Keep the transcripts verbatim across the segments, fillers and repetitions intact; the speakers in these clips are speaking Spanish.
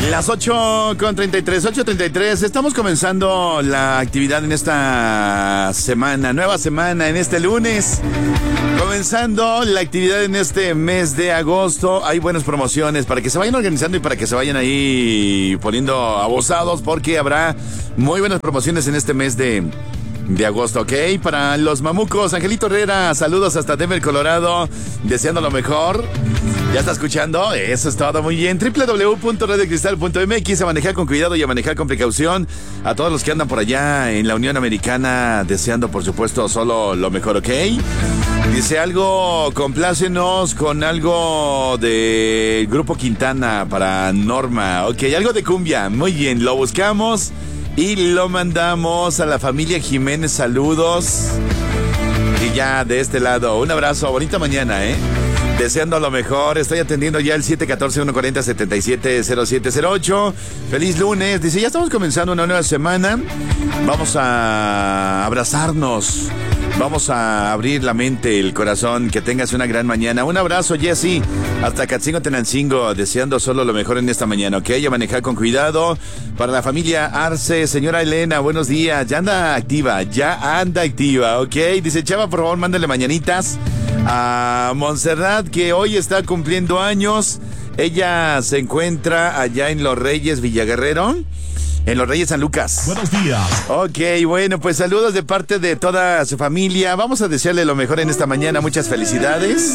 Las ocho con treinta y tres, ocho treinta y tres. Estamos comenzando la actividad en esta semana, nueva semana, en este lunes. Comenzando la actividad en este mes de agosto. Hay buenas promociones para que se vayan organizando y para que se vayan ahí poniendo abusados, porque habrá muy buenas promociones en este mes de... de agosto, ¿ok? Para los mamucos, Angelito Herrera, saludos hasta Denver, Colorado, deseando lo mejor. ¿Ya está escuchando? Eso es todo, muy bien. doble u doble u doble u punto radio cristal punto m x, a manejar con cuidado y a manejar con precaución. A todos los que andan por allá en la Unión Americana, deseando, por supuesto, solo lo mejor, ¿ok? Dice algo, complácenos con algo de Grupo Quintana para Norma. Ok, algo de cumbia, muy bien, lo buscamos y lo mandamos a la familia Jiménez, saludos. Y ya de este lado, un abrazo, bonita mañana, ¿eh? Deseando lo mejor, estoy atendiendo ya el siete uno cuatro, uno cuatro cero, siete siete cero siete cero ocho. Feliz lunes, dice, ya estamos comenzando una nueva semana. Vamos a abrazarnos, vamos a abrir la mente, el corazón, que tengas una gran mañana. Un abrazo, Jessy, hasta Catzingo, Tenancingo, deseando solo lo mejor en esta mañana, ¿ok? A manejar con cuidado. Para la familia Arce, señora Elena, buenos días, ya anda activa, ya anda activa, ¿ok? Dice, Chava, por favor, mándale mañanitas a Montserrat, que hoy está cumpliendo años. Ella se encuentra allá en Los Reyes, Villaguerrero, en Los Reyes San Lucas. Buenos días. Ok, bueno, pues saludos de parte de toda su familia. Vamos a desearle lo mejor en esta mañana. Muchas felicidades.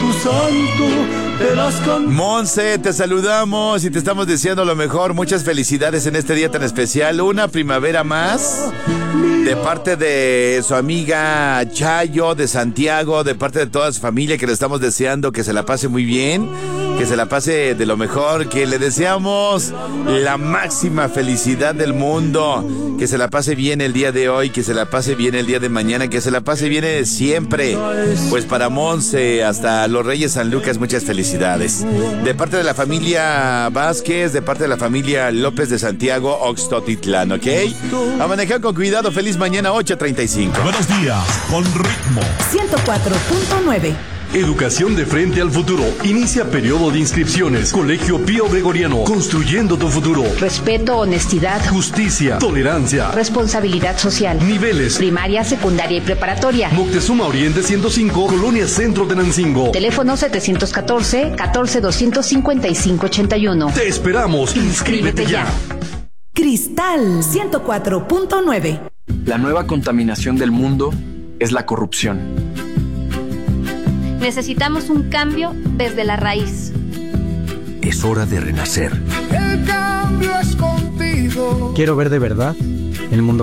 Monse, te saludamos y te estamos deseando lo mejor. Muchas felicidades en este día tan especial. Una primavera más. De parte de su amiga Chayo, de Santiago, de parte de toda su familia, que le estamos deseando que se la pase muy bien, que se la pase de lo mejor, que le deseamos la máxima felicidad del mundo, que se la pase bien el día de hoy, que se la pase bien el día de mañana, que se la pase bien siempre. Pues para Monse, hasta Los Reyes San Lucas, muchas felicidades. De parte de la familia Vázquez, de parte de la familia López de Santiago, Oxtotitlán, ¿ok? A manejar con cuidado, feliz mañana, ocho treinta y cinco. Buenos días, con ritmo. ciento cuatro punto nueve. Educación de frente al futuro. Inicia periodo de inscripciones. Colegio Pío Gregoriano. Construyendo tu futuro. Respeto, honestidad, justicia, tolerancia, responsabilidad social. Niveles. Primaria, secundaria y preparatoria. Moctezuma Oriente ciento cinco, Colonia Centro de Tenancingo. Teléfono setecientos catorce, catorce doscientos cincuenta y cinco ochenta y uno. Te esperamos. Inscríbete ya. Cristal ciento cuatro punto nueve. La nueva contaminación del mundo es la corrupción. Necesitamos un cambio desde la raíz. Es hora de renacer. El cambio es contigo. Quiero ver de verdad el mundo